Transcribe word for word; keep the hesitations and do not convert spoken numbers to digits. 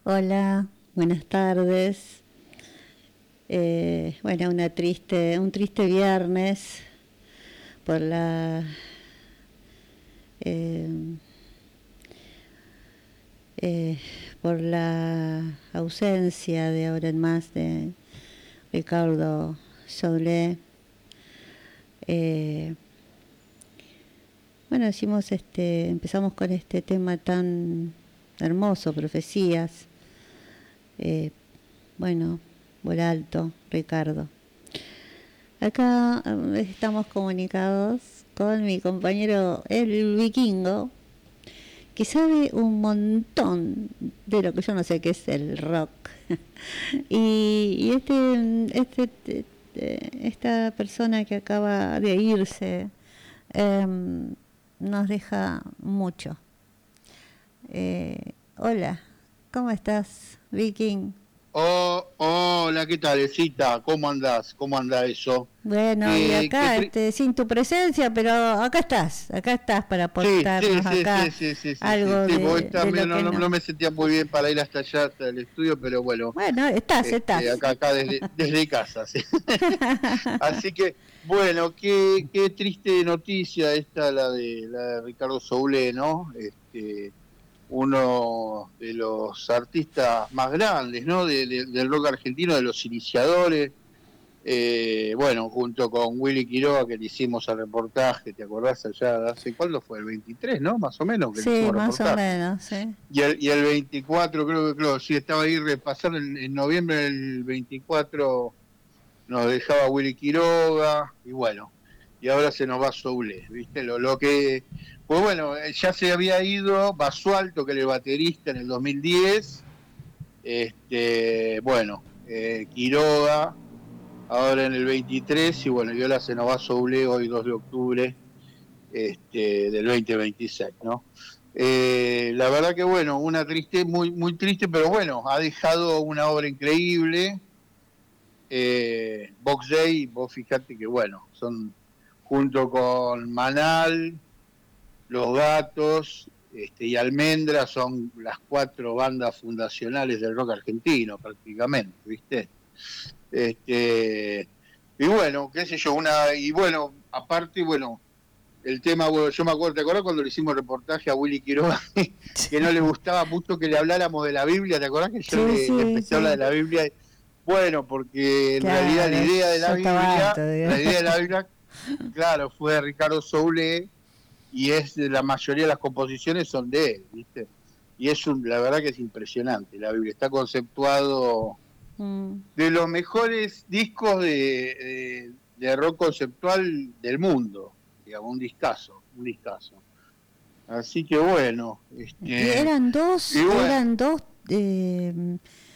Hola, buenas tardes. Eh, bueno, una triste, un triste viernes por la eh, eh, por la ausencia de ahora en más de Ricardo Soule. Eh, bueno, decimos este, empezamos con este tema tan hermoso, profecías. Eh, bueno, por alto, Ricardo. Acá eh, estamos comunicados con mi compañero el vikingo, que sabe un montón de lo que yo no sé qué es el rock. y, y este, este, este, esta persona que acaba de irse eh, nos deja mucho. Eh, hola, ¿cómo estás, Viking? Oh, hola, ¿qué tal, Cita? ¿Cómo andás? ¿Cómo anda eso? Bueno, y ¿Qué, qué acá, tri- este, sin tu presencia, pero acá estás, acá estás para Sí, sí, aportarnos sí, sí, acá sí, sí, sí, sí, algo sí, porque de, de también lo no, que no, no no. me sentía muy bien para ir hasta allá, hasta el estudio, pero bueno, Bueno, estás, este, estás. acá, acá desde, desde casa, sí. Así que, bueno, qué, qué triste noticia esta, la de, la de Ricardo Soule, ¿no? Este, uno de los artistas más grandes, ¿no? De- de- del rock argentino, de los iniciadores. Eh, bueno, junto con Willy Quiroga, que le hicimos el reportaje, ¿te acordás allá? ¿Hace cuándo fue? El veintitrés, ¿no? Más o menos, que le Sí, hicimos más o reportaje. menos, sí. Y el, y el veinticuatro, creo que, creo, sí, estaba ahí repasando, en, en noviembre del veinticuatro nos dejaba Willy Quiroga, y bueno, y ahora se nos va Soule, ¿viste? Lo, lo que, pues bueno, eh, ya se había ido Basualto, que era el baterista en el dos mil diez, este, bueno, eh, Quiroga ahora en el veintitrés, y bueno, y ahora se nos va Soule hoy dos de octubre este, del veinte veintiséis, ¿no? Eh, la verdad que bueno, una triste, muy, muy triste, pero bueno, ha dejado una obra increíble. Eh, Box Day, vos fijate que bueno, son junto con Manal, Los Gatos este, y Almendra, son las cuatro bandas fundacionales del rock argentino prácticamente, ¿viste? Este, y bueno, qué sé yo, una, y bueno, aparte, bueno, el tema, bueno, yo me acuerdo, ¿te acuerdas cuando le hicimos reportaje a Willy Quiroga que no le gustaba mucho que le habláramos de la Biblia? ¿Te acordás que yo Sí, le, le sí, empecé a hablar de sí. la Biblia? Bueno, porque en realidad la Claro, idea de la ya estaba Biblia, harto, digo. la idea de la Biblia, claro, fue de Ricardo Soule, y es de la mayoría de las composiciones son de él, ¿viste? Y es un, la verdad que es impresionante, la Biblia está conceptuado Mm. de los mejores discos de, de, de rock conceptual del mundo, digamos, un discazo, un discazo. Así que bueno, Y este, eran y dos, bueno, eran dos, eh,